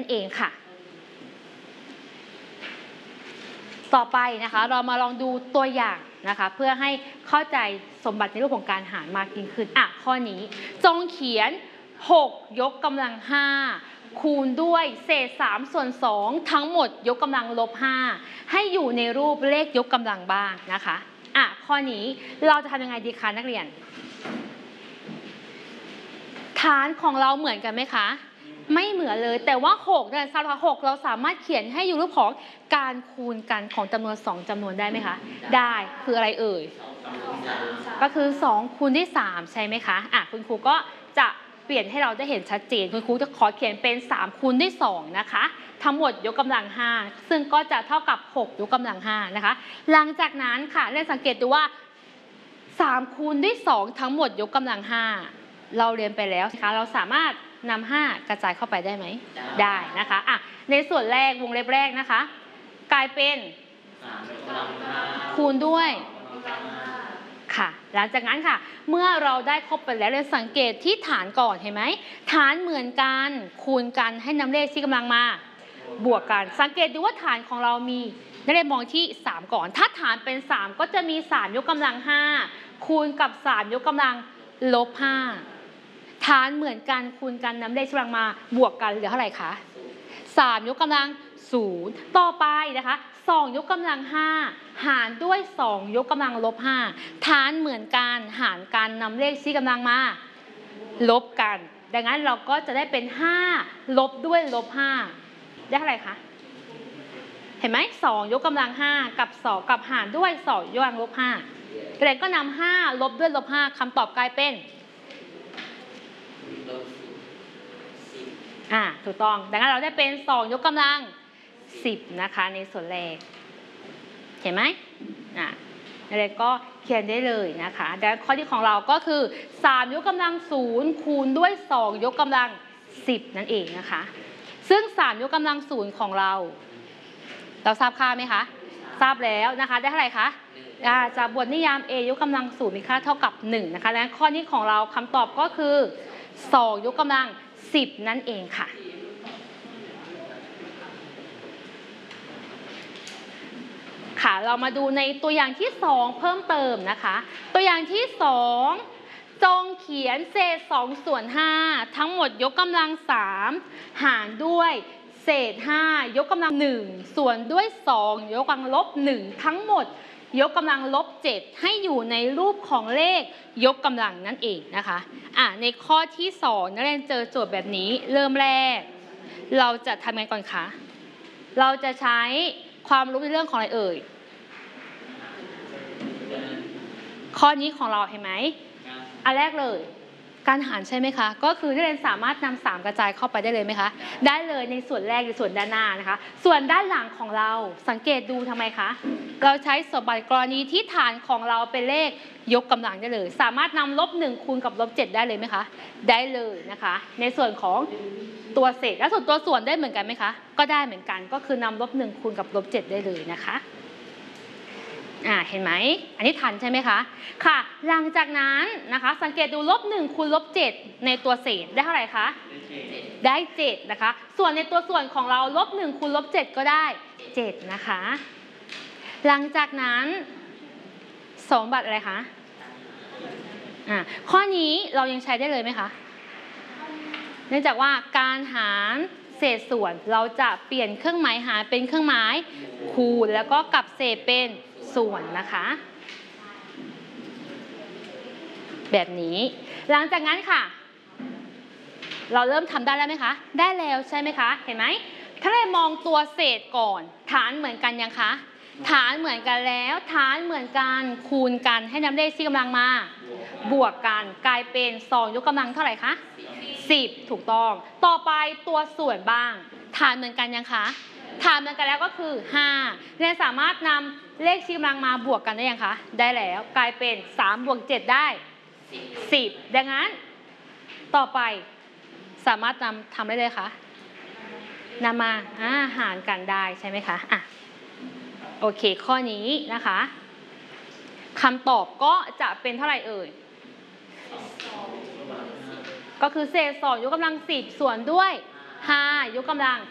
นเองค่ะต่อไปนะคะเรามาลองดูตัวอย่างนะคะเพื่อให้เข้าใจสมบัติในรูปของการหารมากยิ่งขึ้นข้อนี้จงเขียน6ยกกำลัง5คูณด้วยเศษ3ส่วน2ทั้งหมดยกกำลังลบ5ให้อยู่ในรูปเลขยกกำลังบ้างนะคะข้อนี้เราจะทำยังไงดีคะนักเรียนฐานของเราเหมือนกันไหมคะไม่เหมือนเลยแต่ว่า6เนี่ยทราบว่า6เราสามารถเขียนให้อยู่รูปของการคูณกันของจำนวน2จำนวนได้ไหมคะได้คืออะไรเอ่ยก็คือ2คูณด้วย3ใช่ไหมคะคุณครูก็จะเปลี่ยนให้เราได้เห็นชัดเจนคุณครูจะขอเขียนเป็น3คูณด้วย2นะคะทั้งหมดยกกำลัง5ซึ่งก็จะเท่ากับ6ยกกำลัง5นะคะหลังจากนั้นค่ะเรียนสังเกตดูว่า3คูณด้วย2ทั้งหมดยกกำลัง5เราเรียนไปแล้วนะคะเราสามารถนำ5กระจายเข้าไปได้ไหมได้นะคะในส่วนแรกวงเล็บแรกนะคะกลายเป็นคูณด้วยค่ะหลังจากนั้นค่ะเมื่อเราได้ครบไปแล้วเราสังเกตที่ฐานก่อนเห็นไหมฐานเหมือนกันคูณกันให้นำเลขที่กำลังมาบวกกันสังเกตดูว่าฐานของเรามีนักเรียนมองที่3ก่อนถ้าฐานเป็น3ก็จะมี3ยกกำลัง5คูณกับ3ยกกำลังลบ5ฐานเหมือนกันคูณกันนำเลขที่กำลังมาบวกกันเหลือเท่าไหร่คะ3ยกกำลัง0ต่อไปนะคะ2ยกกำลัง5หารด้วย2ยกกำลังลบ5ฐานเหมือนกันหารกันนำเลขที่กำลังมาลบกันดังนั้นเราก็จะได้เป็น5ลบด้วยลบ5ได้เท่าไหร่คะเห็นไหม2ยกกำลัง5กับ2กับหารด้วย2ยกกำลังลบ5แล้วก็นำ5ลบด้วยลบ5คำตอบกลายเป็นถูกต้องดังนั้นเราได้เป็น2ยกกำลัง10นะคะในส่วนแรกเห็นไหมอะไรก็เขียนได้เลยนะคะดังนั้นข้อที่ของเราก็คือ3ยกกำลัง0คูณด้วย2ยกกำลัง10นั่นเองนะคะซึ่ง3ยกกำลัง0ของเราทราบค่าไหมคะทราบแล้วนะคะได้เท่าไหร่คะจากบทนิยาม a ยกกำลัง0มีค่าเท่ากับ1นะคะดังนั้นข้อนี้ของเราคำตอบก็คือ2ยกกำลัง10นั่นเองค่ะเรามาดูในตัวอย่างที่2เพิ่มเติมนะคะตัวอย่างที่2จงเขียนเศษ2ส่วน5ทั้งหมดยกกำลัง3หารด้วยเศษ5ยกกำลัง1ส่วนด้วย2ยกกำลังลบ1ทั้งหมดยกกำลังลบ7ให้อยู่ในรูปของเลขยกกำลังนั่นเองนะคะในข้อที่2นักเรียนเจอโจทย์แบบนี้เริ่มแรกเราจะทำไงก่อนคะเราจะใช้ความรู้ในเรื่องของอะไรเอ่ยข้อนี้ของเราเห็นไหมอันแรกเลยการหารใช่ไหมคะก็คือนักเรียนสามารถนำ3กระจายเข้าไปได้เลยไหมคะได้เลยในส่วนแรกในส่วนด้านหน้านะคะส่วนด้านหลังของเราสังเกตดูทำไมคะเราใช้สมบัติกรณีที่ฐานของเราเป็นเลขยกกำลังได้เลยสามารถนำลบ1คูณกับลบ7ได้เลยไหมคะได้เลยนะคะในส่วนของตัวเศษและส่วนตัวส่วนได้เหมือนกันไหมคะก็ได้เหมือนกันก็คือนำลบ1คูณกับลบ7ได้เลยนะคะเห็นไหมอันนี้ทันใช่ไหมคะค่ะหลังจากนั้นนะคะสังเกตดูลบ1คูณลบ7ในตัวเศษได้เท่าไหร่คะได้7นะคะส่วนในตัวส่วนของเราลบ1คูณลบ7ก็ได้7นะคะหลังจากนั้นสมบัติอะไรคะข้อนี้เรายังใช้ได้เลยไหมคะเนื่องจากว่าการหารเศษส่วนเราจะเปลี่ยนเครื่องหมายหารเป็นเครื่องหมายคูณแล้วก็กลับเศษเป็นส่วนนะคะแบบนี้หลังจากนั้นค่ะเราเริ่มทำได้แล้วไหมคะได้แล้วใช่ไหมคะเห็นไหมถ้าเรามองตัวเศษก่อนฐานเหมือนกันยังคะฐานเหมือนกันแล้วฐานเหมือนกันคูณกันให้นำเลขที่กำลังมาบวกกันกลายเป็น2ยกกำลังเท่าไหร่คะ10ถูกต้องต่อไปตัวส่วนบ้างฐานเหมือนกันยังคะฐานเหมือนกันแล้วก็คือ5เรียนสามารถนำเลขที่กำลังมาบวกกันได้ยังคะได้แล้วกลายเป็น3บวก7ได้10ดังนั้นต่อไปสามารถทำได้เลยคะนำมาหารกันได้ใช่ไหมคะโอเคข้อนี้นะคะคำตอบก็จะเป็นเท่าไหร่เอ่ยก็คือเศษ2ยกกำลัง10ส่วนด้วย5ยกกำลัง